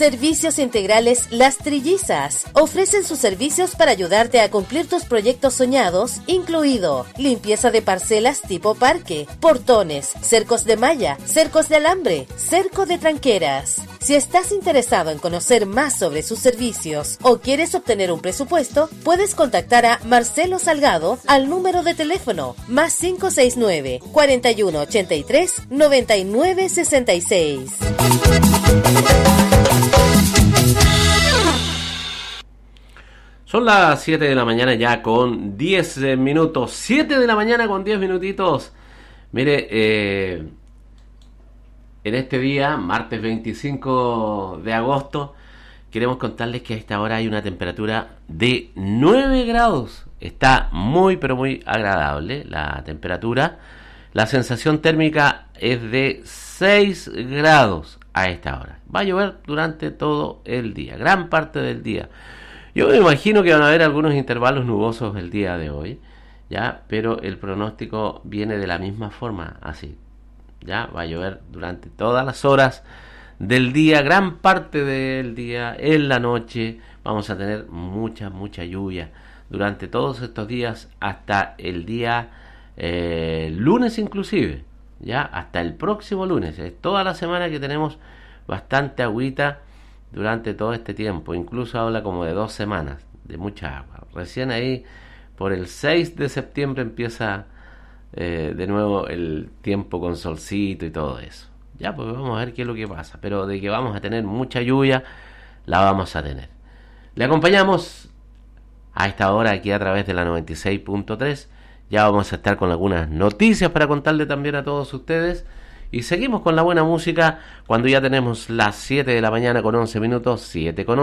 Servicios Integrales Las Trillizas. Ofrecen sus servicios para ayudarte a cumplir tus proyectos soñados, incluido limpieza de parcelas tipo parque, portones, cercos de malla, cercos de alambre, cerco de tranqueras. Si estás interesado en conocer más sobre sus servicios o quieres obtener un presupuesto, puedes contactar a Marcelo Salgado al número de teléfono +569 4183 9966. Son las 7 de la mañana ya con 10 minutos. 7 de la mañana con 10 minutitos. Mire, en este día, martes 25 de agosto, queremos contarles que a esta hora hay una temperatura de 9 grados. Está muy, pero muy agradable la temperatura. La sensación térmica es de 6 grados a esta hora. Va a llover durante todo el día, gran parte del día. Yo me imagino que van a haber algunos intervalos nubosos el día de hoy, ya, pero el pronóstico viene de la misma forma, así. Ya va a llover durante todas las horas del día, gran parte del día, en la noche vamos a tener mucha lluvia durante todos estos días hasta el día lunes inclusive, ya hasta el próximo lunes. Es toda la semana que tenemos bastante agüita durante todo este tiempo, incluso habla como de 2 semanas de mucha agua. Recién ahí por el 6 de septiembre empieza de nuevo el tiempo con solcito y todo eso. Ya, pues vamos a ver qué es lo que pasa, pero de que vamos a tener mucha lluvia, la vamos a tener. Le acompañamos a esta hora aquí a través de la 96.3. Ya vamos a estar con algunas noticias para contarle también a todos ustedes. Y seguimos con la buena música cuando ya tenemos las 7 de la mañana con 11 minutos, 7 con 11.